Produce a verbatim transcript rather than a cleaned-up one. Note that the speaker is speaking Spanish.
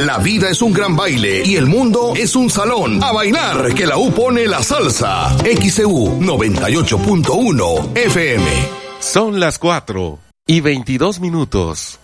La vida es un gran baile y el mundo es un salón. A bailar, que la U pone la salsa. X E U noventa y ocho punto uno F M. Son las cuatro y veintidós minutos.